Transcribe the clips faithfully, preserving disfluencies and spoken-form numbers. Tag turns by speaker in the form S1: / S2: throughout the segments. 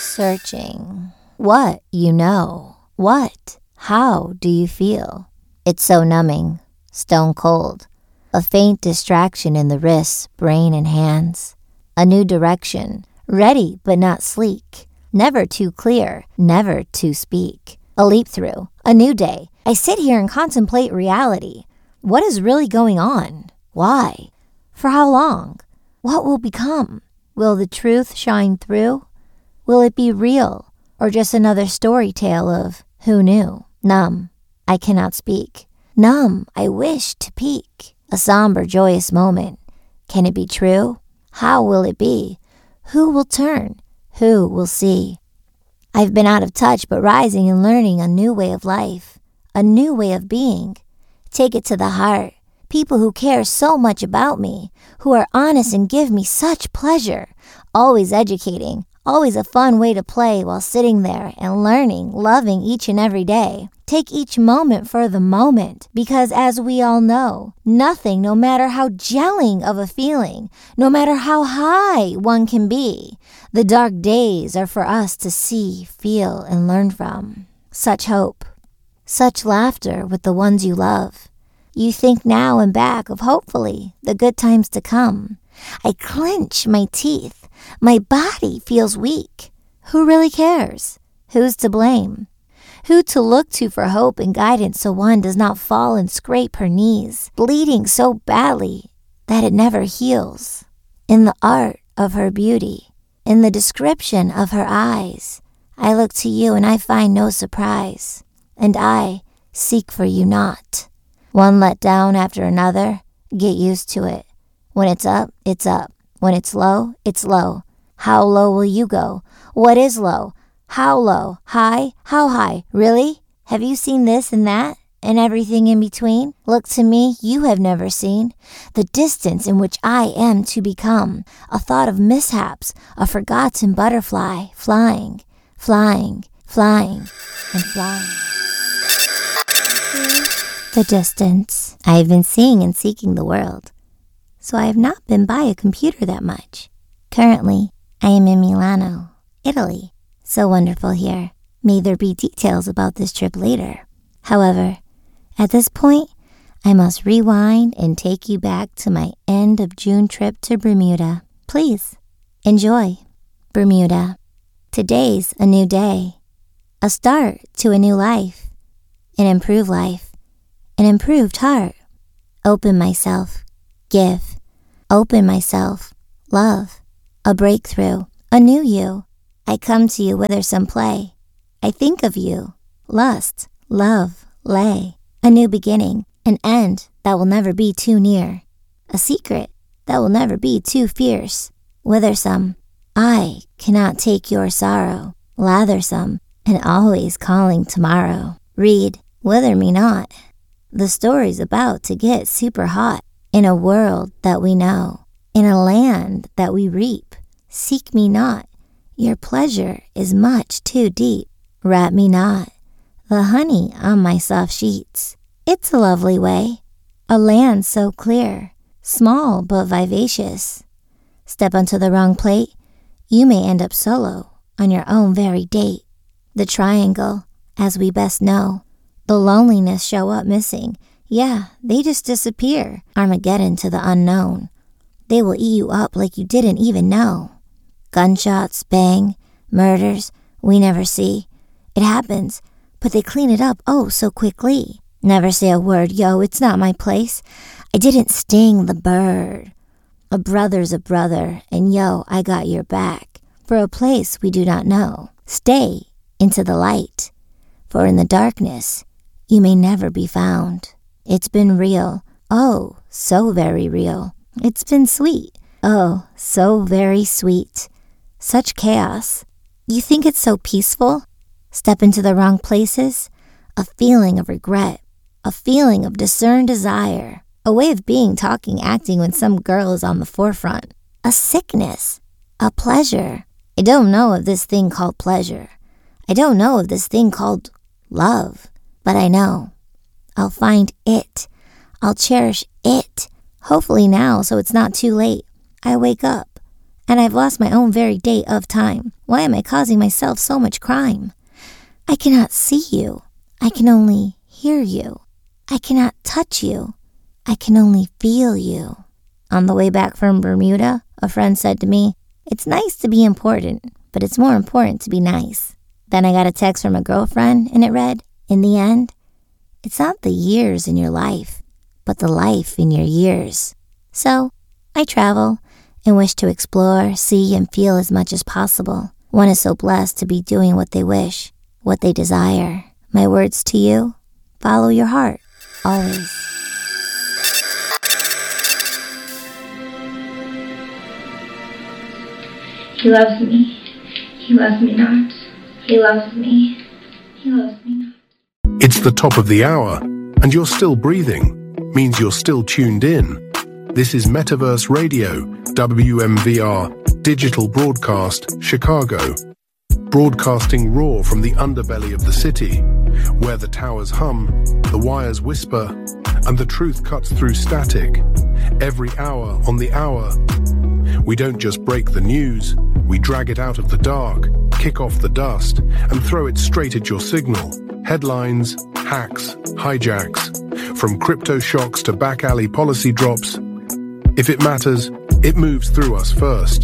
S1: Searching. What you know? What? How do you feel? It's so numbing, stone cold. A faint distraction in the wrists, brain, and hands. A new direction, ready but not sleek. Never too clear, never to speak. A leap through, a new day. I sit here and contemplate reality. What is really going on? Why? For how long? What will become? Will the truth shine through? Will it be real, or just another story tale of who knew? Numb, I cannot speak. Numb, I wish to peek. A somber, joyous moment. Can it be true? How will it be? Who will turn? Who will see? I've been out of touch, but rising and learning a new way of life, a new way of being. Take it to the heart. People who care so much about me, who are honest and give me such pleasure. Always educating, always a fun way to play while sitting there and learning, loving each and every day. Take each moment for the moment, because as we all know, nothing, no matter how gelling of a feeling, no matter how high one can be, the dark days are for us to see, feel, and learn from. Such hope, such laughter with the ones you love. You think now and back of hopefully the good times to come. I clench my teeth. My body feels weak. Who really cares? Who's to blame? Who to look to for hope and guidance so one does not fall and scrape her knees, bleeding so badly that it never heals? In the art of her beauty, in the description of her eyes, I look to you and I find no surprise, and I seek for you not. One let down after another, get used to it. When it's up, it's up. When it's low, it's low. How low will you go? What is low? How low? High? How high? Really? Have you seen this and that and everything in between? Look to me, you have never seen the distance in which I am to become. A thought of mishaps, a forgotten butterfly, flying, flying, flying, and flying. The distance. I have been seeing and seeking the world, so I have not been by a computer that much. Currently, I am in Milano, Italy. So wonderful here. May there be details about this trip later. However, at this point, I must rewind and take you back to my end of June trip to Bermuda. Please, enjoy. Bermuda. Today's a new day. A start to a new life. An improved life. An improved heart. Open myself. Give. Open myself. Love. A breakthrough. A new you. I come to you whether some play. I think of you. Lust. Love. Lay. A new beginning. An end that will never be too near. A secret that will never be too fierce. Withersome. I cannot take your sorrow. Lathersome. And always calling tomorrow. Read. Wither me not. The story's about to get super hot. In a world that we know. In a land that we reap. Seek me not. Your pleasure is much too deep. Wrap me not. The honey on my soft sheets. It's a lovely way. A land so clear. Small but vivacious. Step onto the wrong plate. You may end up solo on your own very date. The triangle, as we best know. The loneliness show up missing. Yeah, they just disappear. Armageddon to the unknown. They will eat you up like you didn't even know. Gunshots, bang, murders, we never see. It happens, but they clean it up oh so quickly. Never say a word, yo, it's not my place. I didn't sting the bird. A brother's a brother, and yo, I got your back. For a place we do not know. Stay into the light, for in the darkness, you may never be found. It's been real, oh, so very real. It's been sweet, oh, so very sweet. Such chaos. You think it's so peaceful? Step into the wrong places? A feeling of regret. A feeling of discerned desire. A way of being, talking, acting when some girl is on the forefront. A sickness. A pleasure. I don't know of this thing called pleasure. I don't know of this thing called love. But I know. I'll find it. I'll cherish it. Hopefully now, so it's not too late. I wake up. And I've lost my own very date of time. Why am I causing myself so much crime? I cannot see you. I can only hear you. I cannot touch you. I can only feel you. On the way back from Bermuda, a friend said to me, "It's nice to be important, but it's more important to be nice." Then I got a text from a girlfriend, and it read, "In the end, it's not the years in your life, but the life in your years." So, I travel and wish to explore, see, and feel as much as possible. One is so blessed to be doing what they wish, what they desire. My words to you, follow your heart, always.
S2: He loves me. He loves me not. He loves me. He loves me not.
S3: It's the top of the hour, and you're still breathing. Means you're still tuned in. This is Metaverse Radio, W M V R, Digital Broadcast, Chicago. Broadcasting raw from the underbelly of the city, where the towers hum, the wires whisper, and the truth cuts through static. Every hour on the hour. We don't just break the news, we drag it out of the dark, kick off the dust, and throw it straight at your signal. Headlines, hacks, hijacks, from crypto shocks to back alley policy drops. If it matters, it moves through us first.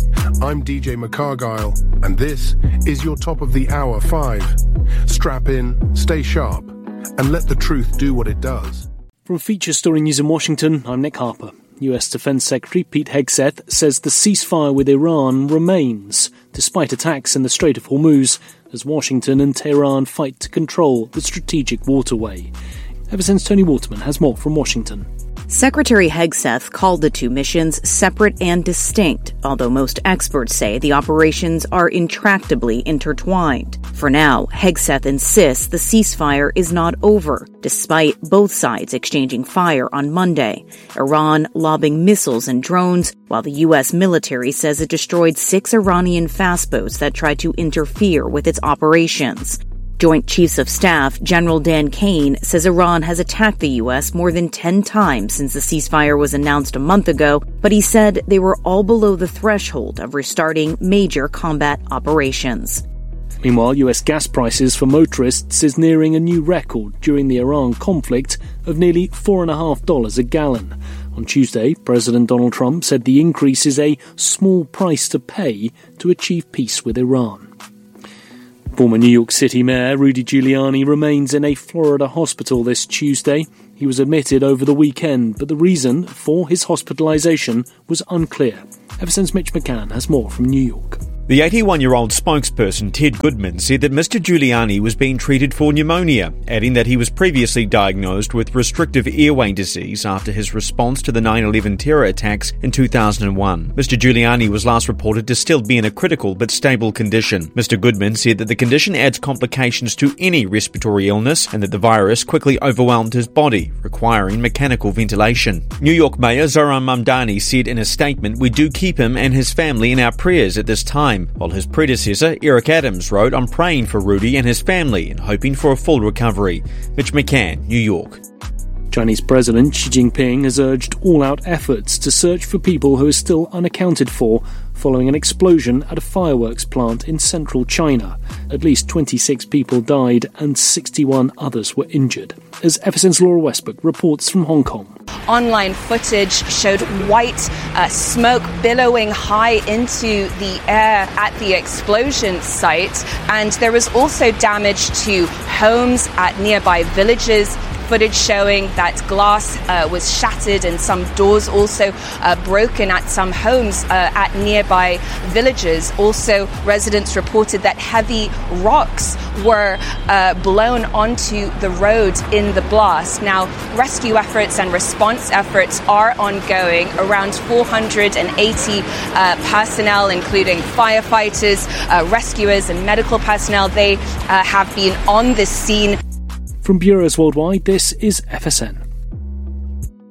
S3: I'm D J McCargyle, and this is your top of the hour five. Strap in, stay sharp, and let the truth do what it does.
S4: From Feature Story News in Washington, I'm Nick Harper. U S Defense Secretary Pete Hegseth says the ceasefire with Iran remains, despite attacks in the Strait of Hormuz, as Washington and Tehran fight to control the strategic waterway. Ever since Tony Waterman has more from Washington.
S5: Secretary Hegseth called the two missions separate and distinct, although most experts say the operations are intractably intertwined. For now, Hegseth insists the ceasefire is not over, despite both sides exchanging fire on Monday, Iran lobbing missiles and drones, while the U S military says it destroyed six Iranian fast boats that tried to interfere with its operations. Joint Chiefs of Staff General Dan Kane says Iran has attacked the U S more than ten times since the ceasefire was announced a month ago, but he said they were all below the threshold of restarting major combat operations.
S4: Meanwhile, U S gas prices for motorists is nearing a new record during the Iran conflict of nearly four point five dollars a gallon. On Tuesday, President Donald Trump said the increase is a small price to pay to achieve peace with Iran. Former New York City Mayor Rudy Giuliani remains in a Florida hospital this Tuesday. He was admitted over the weekend, but the reason for his hospitalization was unclear. Ever since Mitch McCann has more from New York.
S6: The eighty-one-year-old spokesperson Ted Goodman said that Mister Giuliani was being treated for pneumonia, adding that he was previously diagnosed with restrictive airway disease after his response to the nine eleven terror attacks in two thousand one. Mister Giuliani was last reported to still be in a critical but stable condition. Mister Goodman said that the condition adds complications to any respiratory illness and that the virus quickly overwhelmed his body, requiring mechanical ventilation. New York Mayor Zohran Mamdani said in a statement, "We do keep him and his family in our prayers at this time," while his predecessor, Eric Adams, wrote, "I'm praying for Rudy and his family and hoping for a full recovery." Mitch McCann, New York.
S4: Chinese President Xi Jinping has urged all-out efforts to search for people who are still unaccounted for following an explosion at a fireworks plant in central China. At least twenty-six people died and sixty-one others were injured. As F S N's Laura Westbrook reports from Hong Kong.
S7: Online footage showed white uh, smoke billowing high into the air at the explosion site, and there was also damage to homes at nearby villages. Footage showing that glass uh, was shattered and some doors also uh, broken at some homes uh, at nearby villages. Also, residents reported that heavy rocks were uh, blown onto the road in the blast. Now, rescue efforts and response efforts are ongoing. Around four hundred eighty uh, personnel, including firefighters, uh, rescuers and medical personnel, they uh, have been on the scene.
S4: From bureaus worldwide, this is F S N.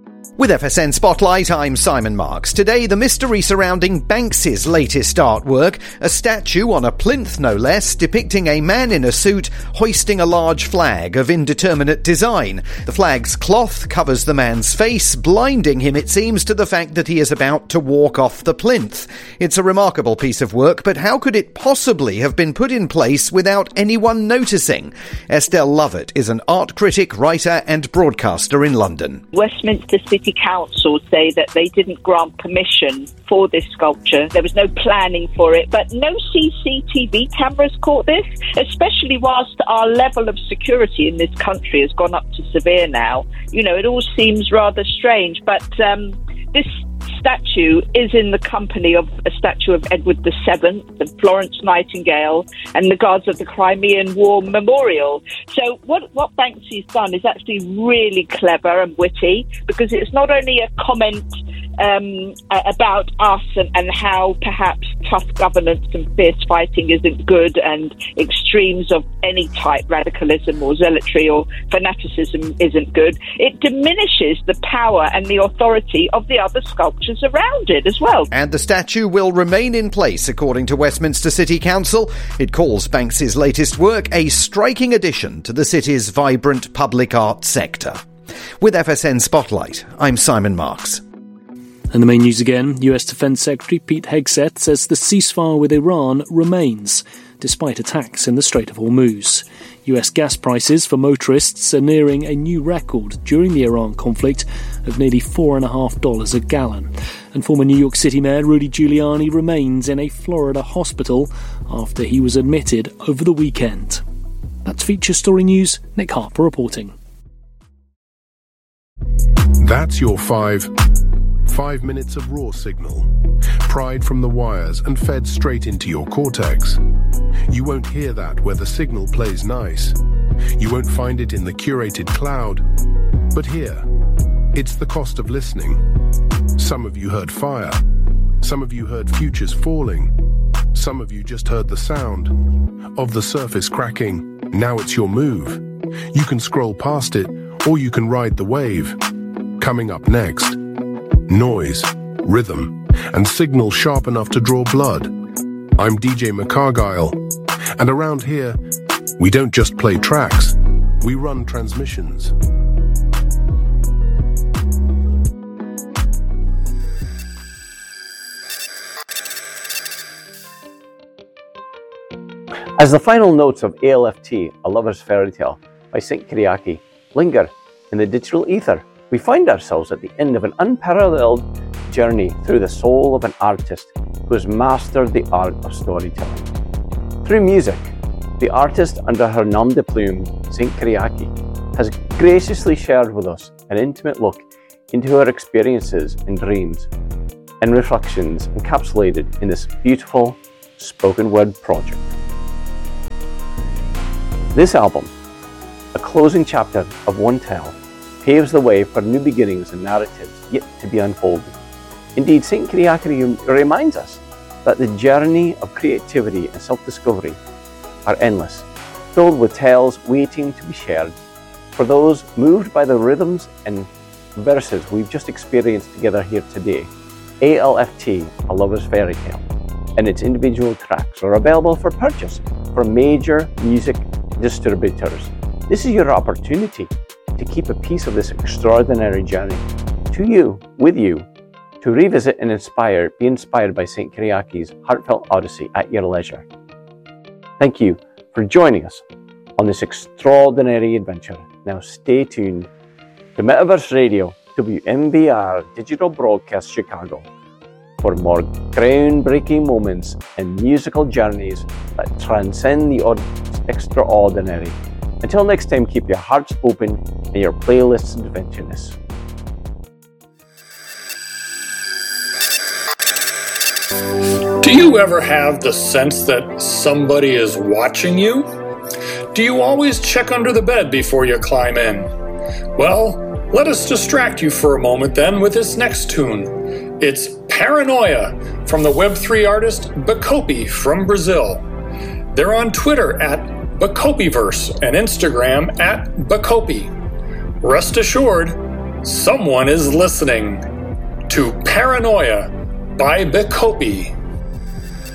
S8: With F S N Spotlight, I'm Simon Marks. Today, the mystery surrounding Banks's latest artwork, a statue on a plinth no less, depicting a man in a suit hoisting a large flag of indeterminate design. The flag's cloth covers the man's face, blinding him, it seems, to the fact that he is about to walk off the plinth. It's a remarkable piece of work, but how could it possibly have been put in place without anyone noticing? Estelle Lovett is an art critic, writer and broadcaster in London.
S9: Westminster City Council say that they didn't grant permission for this sculpture. There was no planning for it, but no C C T V cameras caught this, especially whilst our level of security in this country has gone up to severe now. You know, it all seems rather strange, but um, this statue is in the company of a statue of Edward the Seventh, and Florence Nightingale, and the Guards of the Crimean War Memorial. So what, what Banksy's done is actually really clever and witty, because it's not only a comment um, about us and, and how perhaps tough governance and fierce fighting isn't good, and extremes of any type, radicalism or zealotry or fanaticism isn't good. It diminishes the power and the authority of the other sculptures around it as well.
S8: And the statue will remain in place, according to Westminster City Council. It calls Banksy's latest work a striking addition to the city's vibrant public art sector. With F S N Spotlight, I'm Simon Marks.
S4: And the main news again, U S Defence Secretary Pete Hegseth says the ceasefire with Iran remains, despite attacks in the Strait of Hormuz. U S gas prices for motorists are nearing a new record during the Iran conflict of nearly four point five dollars a gallon. And former New York City Mayor Rudy Giuliani remains in a Florida hospital after he was admitted over the weekend. That's Feature Story News. Nick Harper reporting.
S3: That's your five... Five minutes of raw signal, pried from the wires and fed straight into your cortex. You won't hear that where the signal plays nice. You won't find it in the curated cloud. But here, it's the cost of listening. Some of you heard fire. Some of you heard futures falling. Some of you just heard the sound of the surface cracking. Now it's your move. You can scroll past it, or you can ride the wave. Coming up next, noise, rhythm, and signal sharp enough to draw blood. I'm D J McCargyle, and around here, we don't just play tracks, we run transmissions.
S10: As the final notes of A L F T, A Lover's Fairy Tale by Saint Kyriaki, linger in the digital ether, we find ourselves at the end of an unparalleled journey through the soul of an artist who has mastered the art of storytelling. Through music, the artist, under her nom de plume, Saint Kyriaki, has graciously shared with us an intimate look into her experiences and dreams and reflections encapsulated in this beautiful spoken word project. This album, a closing chapter of one tale, paves the way for new beginnings and narratives yet to be unfolded. Indeed, Saint Kyriaki reminds us that the journey of creativity and self-discovery are endless, filled with tales waiting to be shared for those moved by the rhythms and verses we've just experienced together here today. A L F T, A Lover's Fairy Tale, and its individual tracks are available for purchase from major music distributors. This is your opportunity to keep a piece of this extraordinary journey to you, with you, to revisit and inspire, be inspired by Saint Kyriaki's heartfelt odyssey at your leisure. Thank you for joining us on this extraordinary adventure. Now stay tuned to Metaverse Radio, W M V R Digital Broadcast Chicago, for more groundbreaking moments and musical journeys that transcend the extraordinary. Until next time, keep your hearts open and your playlists adventurous.
S11: Do you ever have the sense that somebody is watching you? Do you always check under the bed before you climb in? Well, let us distract you for a moment then with this next tune. It's Paranoia from the Web three artist Bacopi from Brazil. They're on Twitter at Bacopiverse and Instagram at Bacopi. Rest assured, Someone is listening to Paranoia by Bekopi.